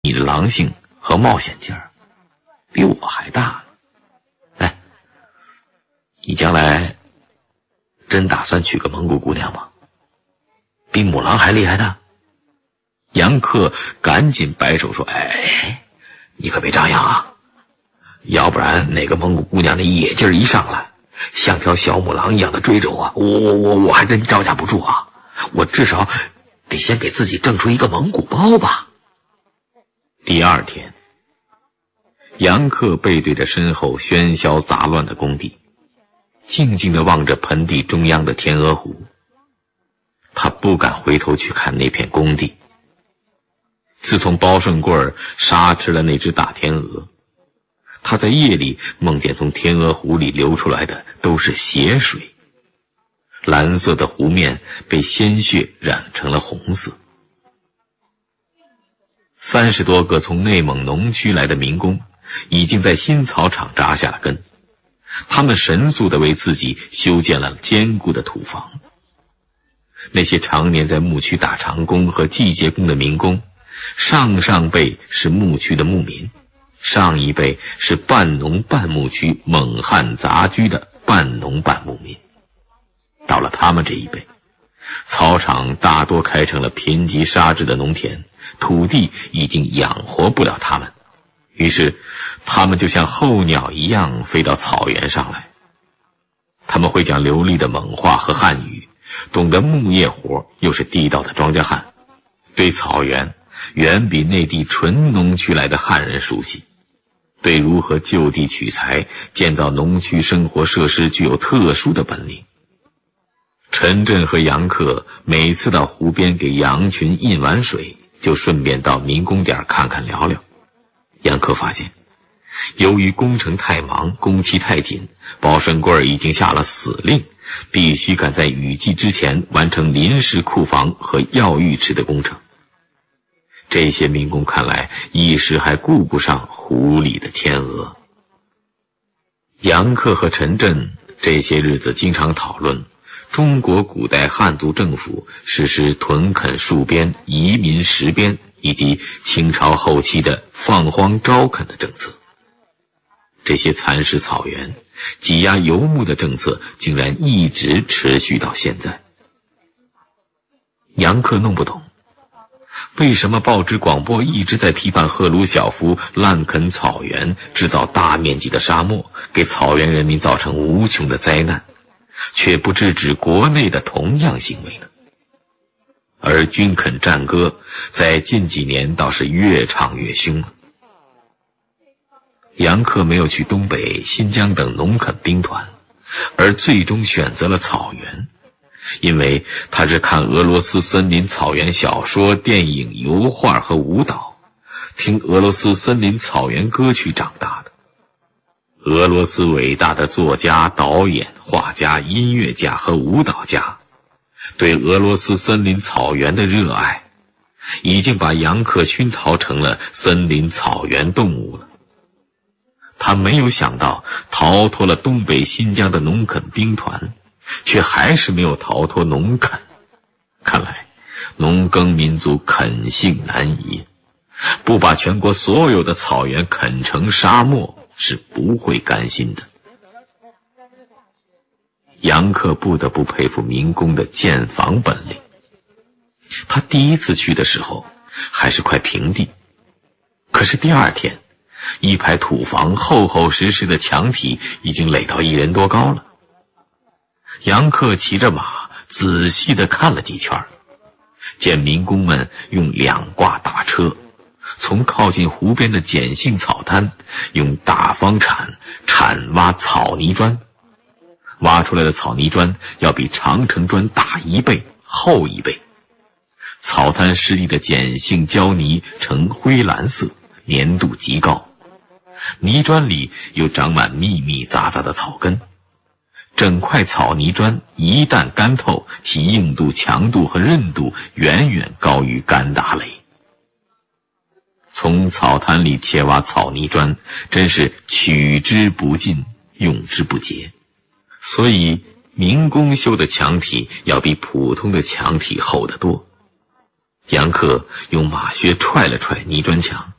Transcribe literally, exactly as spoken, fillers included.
你的狼性和冒险劲儿比我还大。哎，你将来真打算娶个蒙古姑娘吗？比母狼还厉害的？杨克赶紧摆手说：“哎，你可别张扬啊，要不然哪个蒙古姑娘的野劲儿一上来，像条小母狼一样的追着我，我我我我还真招架不住啊！我至少得先给自己挣出一个蒙古包吧。”第二天，杨克背对着身后喧嚣杂乱的工地，静静地望着盆地中央的天鹅湖。他不敢回头去看那片工地。自从包顺贵杀吃了那只大天鹅，他在夜里梦见从天鹅湖里流出来的都是血水，蓝色的湖面被鲜血染成了红色。三十多个从内蒙农区来的民工已经在新草场扎下了根，他们神速地为自己修建了坚固的土房。那些常年在牧区打长工和季节工的民工，上上辈是牧区的牧民，上一辈是半农半牧区蒙汉杂居的半农半牧民。到了他们这一辈，草场大多开成了贫瘠沙质的农田，土地已经养活不了他们，于是他们就像候鸟一样飞到草原上来。他们会讲流利的蒙话和汉语，懂得牧业活，又是地道的庄稼汉，对草原远比内地纯农区来的汉人熟悉，对如何就地取材建造农区生活设施具有特殊的本领。陈震和杨克每次到湖边给羊群印完水，就顺便到民工点看看聊聊。杨克发现，由于工程太忙，工期太紧，包顺贵已经下了死令，必须赶在雨季之前完成临时库房和药浴池的工程。这些民工看来一时还顾不上湖里的天鹅。杨克和陈震这些日子经常讨论中国古代汉族政府实施屯垦戍边、移民实边，以及清朝后期的放荒招垦的政策。这些蚕食草原、挤压游牧的政策竟然一直持续到现在。杨克弄不懂，为什么报纸广播一直在批判赫鲁晓夫滥垦草原，制造大面积的沙漠，给草原人民造成无穷的灾难，却不制止国内的同样行为呢？而军垦战歌在近几年倒是越唱越凶了。杨克没有去东北、新疆等农垦兵团，而最终选择了草原，因为他是看俄罗斯森林草原小说、电影、油画和舞蹈，听俄罗斯森林草原歌曲长大的。俄罗斯伟大的作家、导演、画家、音乐家和舞蹈家对俄罗斯森林草原的热爱，已经把杨克熏陶成了森林草原动物了。他没有想到，逃脱了东北、新疆的农垦兵团，却还是没有逃脱农垦。看来农耕民族垦性难移，不把全国所有的草原垦成沙漠是不会甘心的。杨克不得不佩服民工的建房本领。他第一次去的时候还是块平地，可是第二天，一排土房厚厚实实的墙体已经垒到一人多高了。杨克骑着马仔细地看了几圈，见民工们用两挂大车从靠近湖边的碱性草滩用大方铲铲挖草泥砖，挖出来的草泥砖要比长城砖大一倍、厚一倍。草滩湿地的碱性胶泥呈灰蓝色，粘度极高，泥砖里又长满密密匝匝的草根。整块草泥砖一旦干透，其硬度、强度和韧度远远高于干打垒。从草滩里切挖草泥砖，真是取之不尽，用之不竭。所以民工修的墙体要比普通的墙体厚得多。 杨克用马靴踹了踹泥砖墙，